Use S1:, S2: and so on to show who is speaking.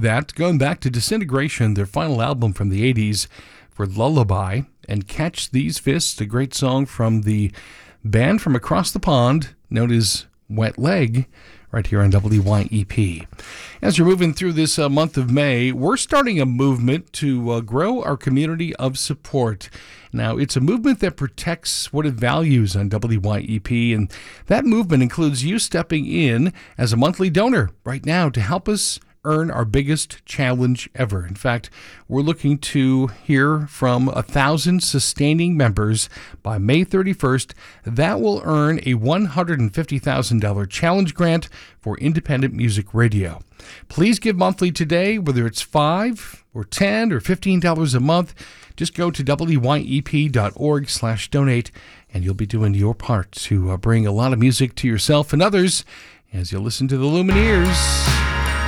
S1: that, going back to Disintegration, their final album from the 80s, for Lullaby, and Catch These Fists, a great song from the band from across the pond known as Wet Leg, right here on WYEP. As you're moving through this month of May, we're starting a movement to grow our community of support. Now, it's a movement that protects what it values on WYEP, and that movement includes you stepping in as a monthly donor right now to help us earn our biggest challenge ever. In fact, we're looking to hear from 1,000 sustaining members by May 31st. That will earn a $150,000 challenge grant for independent music radio. Please give monthly today, whether it's $5 or $10 or $15 a month. Just go to wyep.org/donate, and you'll be doing your part to bring a lot of music to yourself and others as you listen to the Lumineers.